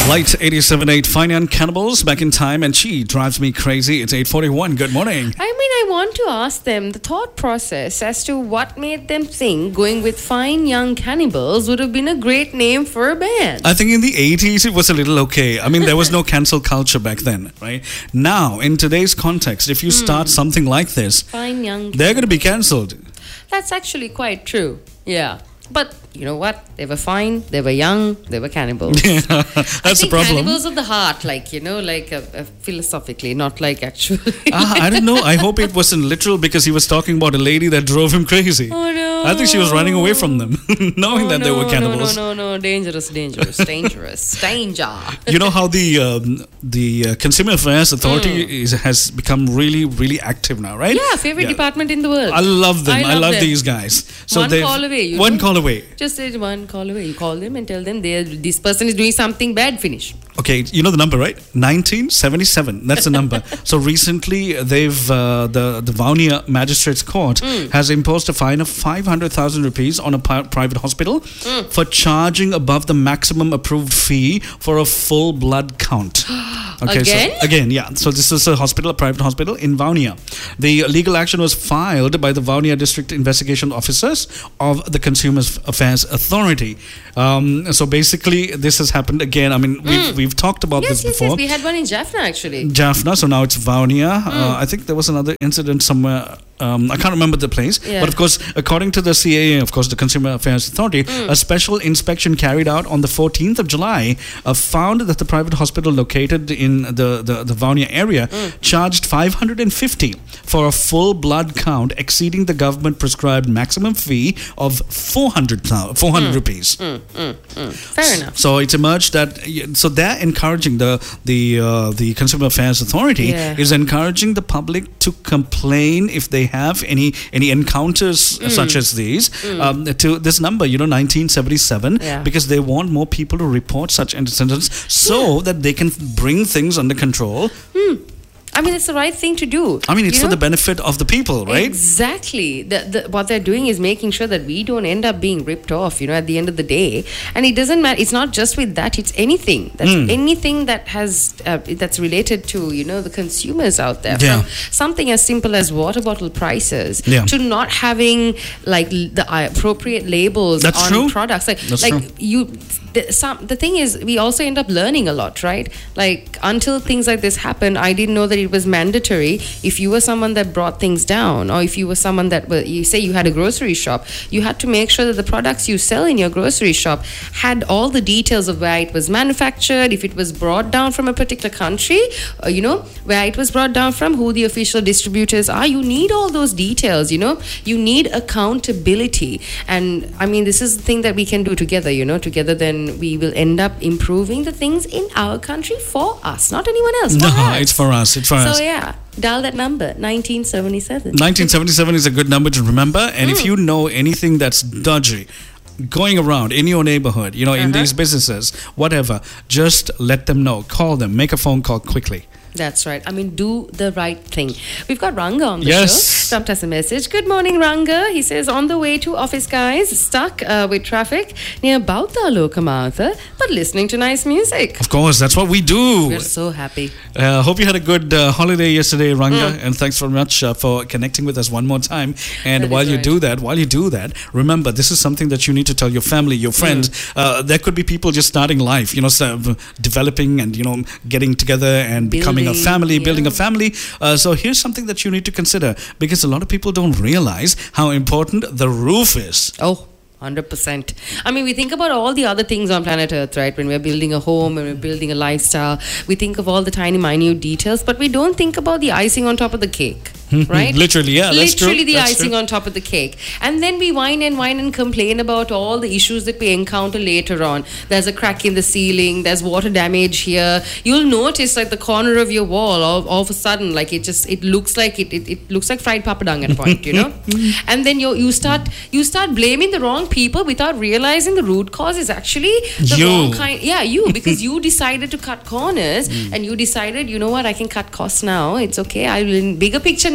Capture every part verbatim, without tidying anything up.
Light eighty-seven point eight, Fine Young Cannibals, back in time, and she drives me crazy. It's eight forty-one. Good morning. I mean, I want to ask them the thought process as to what made them think going with Fine Young Cannibals would have been a great name for a band. I think in the eighties it was a little okay. I mean, there was no cancel culture back then, right? Now, in today's context, if you start mm. something like this, Fine Young they're going to be cancelled. That's actually quite true. Yeah. But you know what? They were fine. They were young. They were cannibals. Yeah, that's I think the problem. Cannibals of the heart, like, you know, like uh, uh, philosophically, not like actually. uh, I don't know. I hope it wasn't literal because he was talking about a lady that drove him crazy. Oh no! I think she was running away from them, knowing oh, that no, they were cannibals. No, no, no, no! Dangerous, dangerous, dangerous, danger. You know how the um, the uh, Consumer Affairs Authority mm. is, has become really, really active now, right? Yeah, favorite yeah. department in the world. I love them. I love, I love them. these guys. So one call away. You one know? call away. Just say one call away. You call them and tell them they this person is doing something bad. Finish. Okay, you know the number, right? nineteen seventy-seven. That's the number. So recently, they've uh, the the Vaunia Magistrates Court mm. has imposed a fine of five hundred thousand rupees on a pi- private hospital mm. for charging above the maximum approved fee for a full blood count. Okay, again? So, again, yeah. So this is a hospital, a private hospital in Vaunia. The legal action was filed by the Vaunia District Investigation Officers of the Consumer Affairs Authority. Um, so basically, this has happened again. I mean, we've, mm. we've talked about yes, this yes, before. Yes, we had one in Jaffna actually. Jaffna, so now it's Vaunia. Mm. Uh, I think there was another incident somewhere. Um, I can't remember the place. Yeah. But of course, according to the C A A, of course, the Consumer Affairs Authority, mm. a special inspection carried out on the fourteenth of July uh, found that the private hospital located in the, the, the Vaunia area mm. charged five hundred fifty for a full blood count, exceeding the government prescribed maximum fee of four hundred, four hundred mm. rupees. Mm, mm, mm. Fair enough. So it's emerged that, so they're encouraging, the the uh, the Consumer Affairs Authority yeah. is encouraging the public to complain if they have any any encounters mm. such as these mm. um, to this number, you know, nineteen seventy-seven, yeah. because they want more people to report such incidents so yeah. that they can bring things under control. Mm. I mean, it's the right thing to do. I mean, it's you for know? the benefit of the people, right? Exactly. The, the, what they're doing is making sure that we don't end up being ripped off, you know, at the end of the day. And it doesn't matter. It's not just with that. It's anything. That's mm. anything that has uh, that's related to, you know, the consumers out there. Yeah. From something as simple as water bottle prices yeah. to not having like the appropriate labels that's on true. products. Like, that's like true. you. The, some, the thing is, we also end up learning a lot, right? Like, until things like this happened, I didn't know that it was mandatory. If you were someone that brought things down, or if you were someone that, well, you say you had a grocery shop, you had to make sure that the products you sell in your grocery shop had all the details of where it was manufactured, if it was brought down from a particular country, or, you know, where it was brought down from, who the official distributors are. You need all those details, you know? You need accountability. And, I mean, this is the thing that we can do together, you know? Together, then we will end up improving the things in our country for us, not anyone else. No, us. it's for us. It's for so, us. So yeah, dial that number, nineteen seventy-seven. nineteen seventy-seven is a good number to remember. And mm. if you know anything that's dodgy going around in your neighborhood, you know, uh-huh. in these businesses, whatever, just let them know. Call them. Make a phone call quickly. That's right. I mean, do the right thing. We've got Ranga on the yes. show. Dropped us a message. Good morning, Ranga. He says, on the way to office, guys, stuck uh, with traffic near Bauta Lokamatha, but listening to nice music. Of course, that's what we do. We're so happy. Uh, hope you had a good uh, holiday yesterday, Ranga, mm. and thanks very much uh, for connecting with us one more time. And that while you right. do that, while you do that, remember, this is something that you need to tell your family, your friends. Mm. Uh, there could be people just starting life, you know, so, uh, developing and, you know, getting together and Building. becoming a family, Yeah. building a family. Uh, so here's something that you need to consider, because a lot of people don't realize how important the roof is. Oh, one hundred percent. I mean, we think about all the other things on planet Earth, right? When we're building a home, when we're building a lifestyle, we think of all the tiny, minute details, but we don't think about the icing on top of the cake. Right? Literally, yeah. That's Literally true. the that's icing true. on top of the cake. And then we whine and whine and complain about all the issues that we encounter later on. There's a crack in the ceiling, there's water damage here. You'll notice like the corner of your wall, all, all of a sudden, like it just, it looks like, it, it, it looks like fried papadang at a point, you know? And then you you start, you start blaming the wrong people without realizing the root cause is actually the you. wrong kind. Yeah, you, because you decided to cut corners and you decided, you know what, I can cut costs now. It's okay. I will, in bigger picture,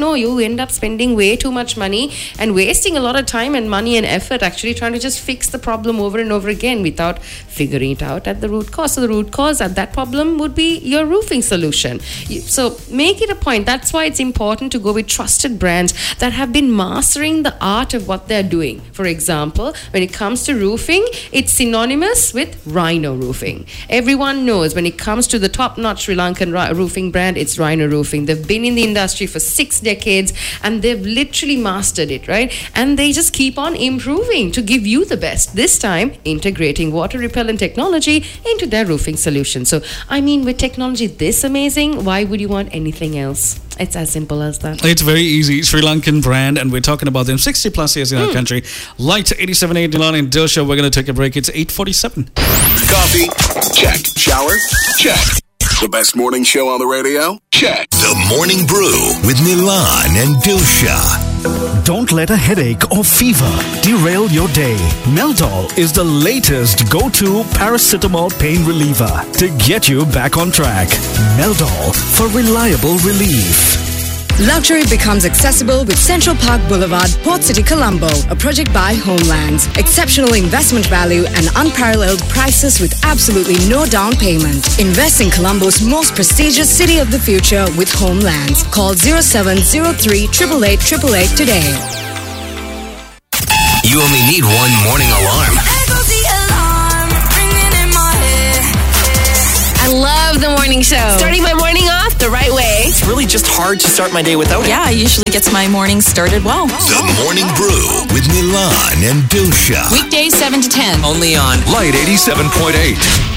know, you end up spending way too much money and wasting a lot of time and money and effort actually trying to just fix the problem over and over again without figuring it out at the root cause. So the root cause at that problem would be your roofing solution. So make it a point. That's why it's important to go with trusted brands that have been mastering the art of what they're doing. For example, when it comes to roofing, it's synonymous with Rhino Roofing. Everyone knows when it comes to the top-notch Sri Lankan roofing brand, it's Rhino Roofing. They've been in the industry for six decades and they've literally mastered it, right? And they just keep on improving to give you the best. This time, integrating water repellent technology into their roofing solution. So, I mean, with technology this amazing, why would you want anything else? It's as simple as that. It's very easy. Sri Lankan brand, and we're talking about them sixty plus years in mm. our country. Light eighty-seven point eight Nilan in Dilsha. We're going to take a break. It's eight forty-seven. Coffee? Check. Shower? Check. The best morning show on the radio? Check. The Morning Brew with Nilan and Dilsha. Don't let a headache or fever derail your day. Meldol is the latest go-to paracetamol pain reliever to get you back on track. Meldol for reliable relief. Luxury becomes accessible with Central Park Boulevard, Port City, Colombo, a project by Homelands. Exceptional investment value and unparalleled prices with absolutely no down payment. Invest in Colombo's most prestigious city of the future with Homelands. Call zero seven zero three, eight eight eight, eight eight eight today. You only need one morning alarm. I love the morning show. Starting my morning off the right way. It's really just hard to start my day without it. Yeah, it usually gets my morning started well. The Morning Brew with Nilan and Dilsha. Weekdays seven to ten. Only on Light eighty-seven point eight.